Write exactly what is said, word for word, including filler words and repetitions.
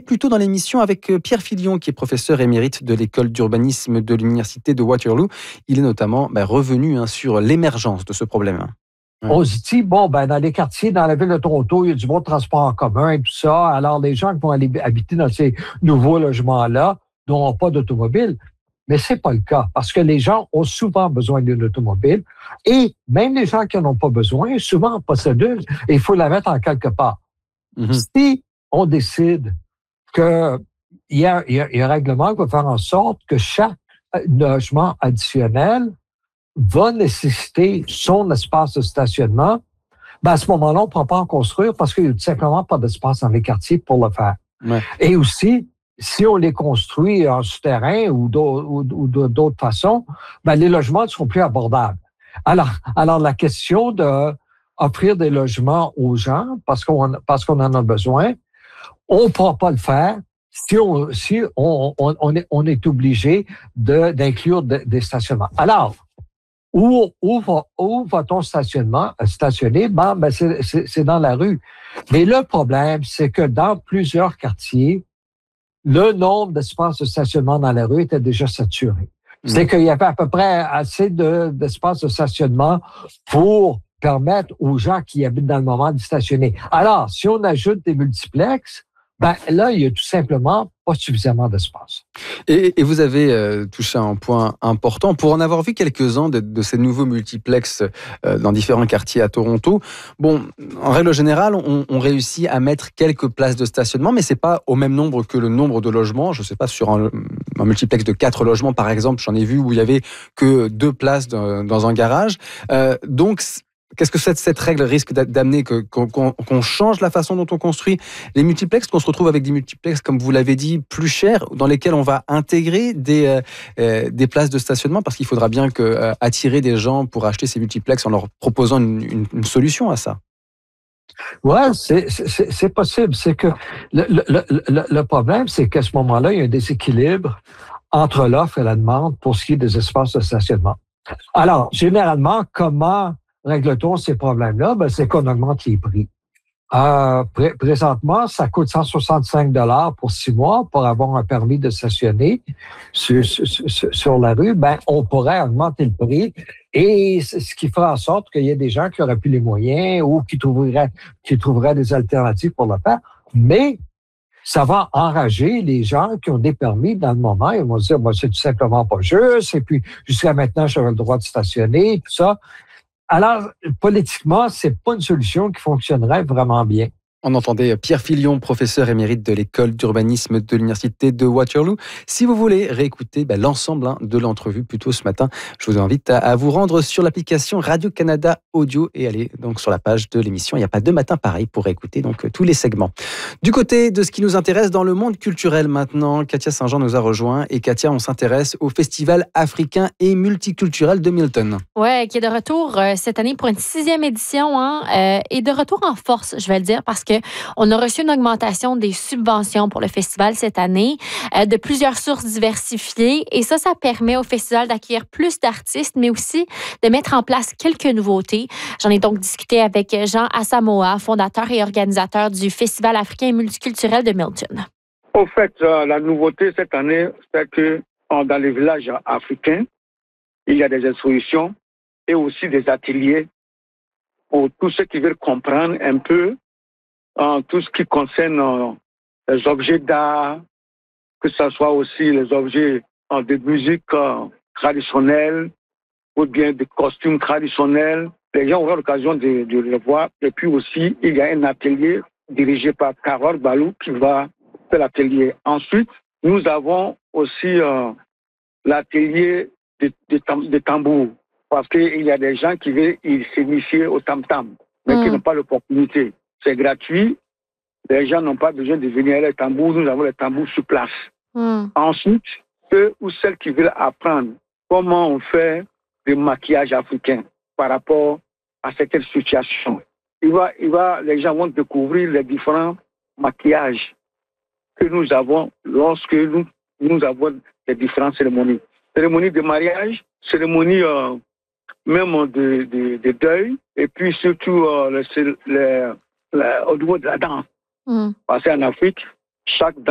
plus tôt dans l'émission avec Pierre Filion, qui est professeur émérite de l'école d'urbanisme de l'université de Waterloo. Il est notamment ben, revenu hein, sur l'émergence de ce problème. Ouais. On se dit, bon, ben, dans les quartiers, dans la ville de Toronto, il y a du bon transport en commun et tout ça. Alors, les gens qui vont aller habiter dans ces nouveaux logements-là n'auront pas d'automobile. Mais c'est pas le cas parce que les gens ont souvent besoin d'une automobile et même les gens qui n'en ont pas besoin, souvent en possèdent une et il faut la mettre en quelque part. Mm-hmm. Si on décide qu'il y a, y a, y a un règlement qui va faire en sorte que chaque logement additionnel va nécessiter son espace de stationnement, ben à ce moment-là, on ne pourra pas en construire parce qu'il n'y a tout simplement pas d'espace dans les quartiers pour le faire. Ouais. Et aussi, si on les construit en souterrain ou d'autres, ou, ou d'autres façons, ben les logements ne seront plus abordables. Alors, alors la question de offrir des logements aux gens parce qu'on, parce qu'on en a besoin, on ne pourra pas le faire si on, si on, on, on, est, on est obligé de, d'inclure de, des stationnements. Alors, Où, où, va, où va-t-on stationnement, stationner? Ben, ben c'est, c'est, c'est dans la rue. Mais le problème, c'est que dans plusieurs quartiers, le nombre d'espaces de stationnement dans la rue était déjà saturé. Mmh. C'est qu'il y avait à peu près assez de, d'espaces de stationnement pour permettre aux gens qui habitent dans le moment de stationner. Alors, si on ajoute des multiplexes, ben là, il y a tout simplement pas suffisamment d'espace. Et, et vous avez euh, touché un point important. Pour en avoir vu quelques-uns de, de ces nouveaux multiplexes euh, dans différents quartiers à Toronto, bon, en règle générale, on, on réussit à mettre quelques places de stationnement, mais c'est pas au même nombre que le nombre de logements. Je sais pas, sur un, un multiplex de quatre logements, par exemple, j'en ai vu où il y avait que deux places dans, dans un garage. Euh, donc, qu'est-ce que cette, cette règle risque d'amener que, qu'on, qu'on change la façon dont on construit les multiplexes, qu'on se retrouve avec des multiplexes, comme vous l'avez dit, plus chers, dans lesquels on va intégrer des, euh, des places de stationnement, parce qu'il faudra bien que, euh, attirer des gens pour acheter ces multiplexes en leur proposant une, une, une solution à ça. Oui, c'est, c'est, c'est possible. C'est que le, le, le, le problème, c'est qu'à ce moment-là, il y a un déséquilibre entre l'offre et la demande pour ce qui est des espaces de stationnement. Alors, généralement, comment règle-t-on ces problèmes-là? Ben, c'est qu'on augmente les prix. Euh, pré- présentement, ça coûte cent soixante-cinq dollars pour six mois pour avoir un permis de stationner sur, sur, sur, sur la rue. Ben, on pourrait augmenter le prix et ce qui fera en sorte qu'il y ait des gens qui n'auraient plus les moyens ou qui trouveraient, qui trouveraient des alternatives pour le faire. Mais ça va enrager les gens qui ont des permis dans le moment. Ils vont se dire, moi, c'est tout simplement pas juste. Et puis, jusqu'à maintenant, j'avais le droit de stationner, tout ça. Alors, politiquement, c'est pas une solution qui fonctionnerait vraiment bien. On entendait Pierre Filion, professeur émérite de l'école d'urbanisme de l'université de Waterloo. Si vous voulez réécouter ben, l'ensemble hein, de l'entrevue plus tôt ce matin, je vous invite à, à vous rendre sur l'application Radio-Canada Audio et aller donc sur la page de l'émission. Il n'y a pas de matin pareil pour réécouter donc tous les segments. Du côté de ce qui nous intéresse dans le monde culturel maintenant, Katia Saint-Jean nous a rejoint. Et Katia, on s'intéresse au Festival africain et multiculturel de Milton. Oui, qui est de retour euh, cette année pour une sixième édition hein, euh, et de retour en force, je vais le dire, parce que on a reçu une augmentation des subventions pour le festival cette année euh, de plusieurs sources diversifiées et ça, ça permet au festival d'accueillir plus d'artistes, mais aussi de mettre en place quelques nouveautés. J'en ai donc discuté avec Jean Asamoah, fondateur et organisateur du Festival africain et multiculturel de Milton. Au fait, euh, la nouveauté cette année, c'est que euh, dans les villages africains, il y a des expositions et aussi des ateliers pour tous ceux qui veulent comprendre un peu en tout ce qui concerne euh, les objets d'art, que ce soit aussi les objets euh, de musique euh, traditionnelle ou bien des costumes traditionnels. Les gens auront l'occasion de, de le voir. Et puis aussi, il y a un atelier dirigé par Carole Balou qui va faire l'atelier. Ensuite, nous avons aussi euh, l'atelier de, de, tam- de tambour, parce qu'il y a des gens qui veulent s'initier au tam-tam, mais mmh. qui n'ont pas l'opportunité. C'est gratuit. Les gens n'ont pas besoin de venir à les tambours. Nous avons les tambours sur place. Mm. Ensuite, ceux ou celles qui veulent apprendre comment on fait le maquillage africain par rapport à certaines situations, il va, il va, les gens vont découvrir les différents maquillages que nous avons lorsque nous, nous avons les différentes cérémonies. Cérémonie de mariage, cérémonie euh, même de, de, de deuil, et puis surtout euh, le, le, le, au niveau de la danse. Mm. Parce qu'en Afrique, chaque danse